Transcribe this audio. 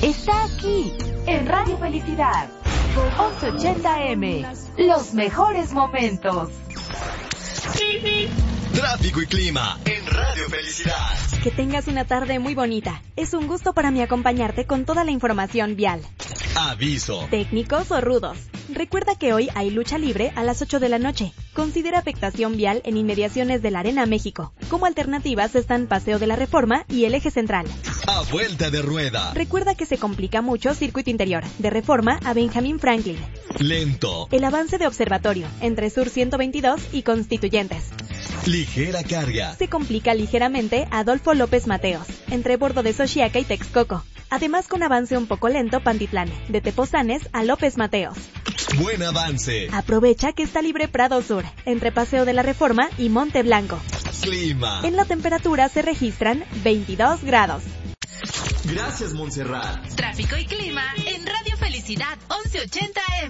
está aquí, en Radio Felicidad, 1180M, los mejores momentos. Tráfico y clima en Radio Felicidad. Que tengas una tarde muy bonita. Es un gusto para mí acompañarte con toda la información vial. Aviso. Técnicos o rudos. Recuerda que hoy hay lucha libre a las 8 de la noche. Considera afectación vial en inmediaciones de la Arena México. Como alternativas están Paseo de la Reforma y el Eje Central. A vuelta de rueda. Recuerda que se complica mucho Circuito Interior, de Reforma a Benjamín Franklin. Lento. El avance de Observatorio, entre Sur 122 y Constituyentes. Ligera carga. Se complica ligeramente Adolfo López Mateos, entre Bordo de Xochiaca y Texcoco. Además con avance un poco lento Pantitlán, de Tepozanes a López Mateos. Buen avance. Aprovecha que está libre Prado Sur, entre Paseo de la Reforma y Monte Blanco. Clima. En la temperatura se registran 22 grados. Gracias, Montserrat. Tráfico y clima en Radio Felicidad 1180M.